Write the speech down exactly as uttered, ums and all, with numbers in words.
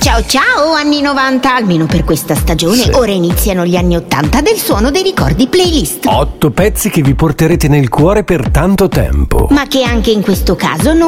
Ciao ciao anni novanta, almeno per questa stagione. Sì. Ora iniziano gli anni ottanta del Suono dei Ricordi playlist. Otto pezzi che vi porterete nel cuore per tanto tempo. Ma che anche in questo caso non